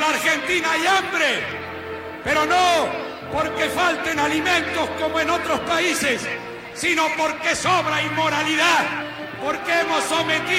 la Argentina hay hambre, pero no porque falten alimentos como en otros países, sino porque sobra inmoralidad, porque hemos sometido